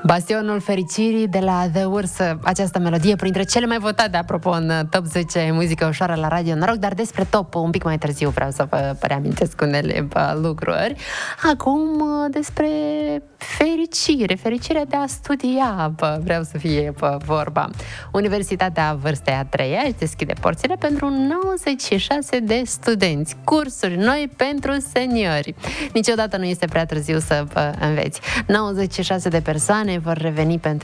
Bastionul fericirii de la The Urs, această melodie printre cele mai votate, apropo, în Top 10 muzică ușoară la Radio Noroc, dar despre top un pic mai târziu vreau să vă reamintesc unele lucruri. Acum despre fericirea de a studia, vreau să fie vorba. Universitatea vârstei a treia își deschide porțile pentru 96 de studenți, cursuri noi pentru seniori. Niciodată nu este prea târziu să înveți. 96 de persoane vor reveni pentru